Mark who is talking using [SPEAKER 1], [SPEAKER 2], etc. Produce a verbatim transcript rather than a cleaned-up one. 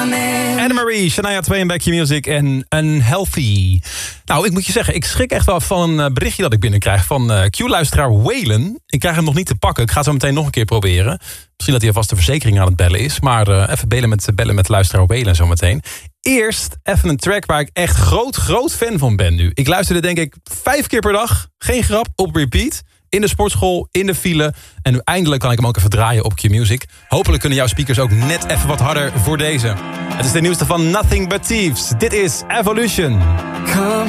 [SPEAKER 1] Anne-Marie, Shania Twain, Back Your Music en Unhealthy. Nou, ik moet je zeggen, ik schrik echt wel van een berichtje dat ik binnenkrijg van uh, Q-luisteraar Waylon. Ik krijg hem nog niet te pakken. Ik ga het zo meteen nog een keer proberen. Misschien dat hij alvast de verzekering aan het bellen is. Maar uh, even bellen met, bellen met luisteraar Waylon zo meteen. Eerst even een track waar ik echt groot, groot fan van ben nu. Ik luisterde denk ik vijf keer per dag. Geen grap, op repeat. In de sportschool, in de file. En nu eindelijk kan ik hem ook even draaien op Q-Music. Hopelijk kunnen jouw speakers ook net even wat harder voor deze. Het is de nieuwste van Nothing But Thieves. Dit is Evolution. Come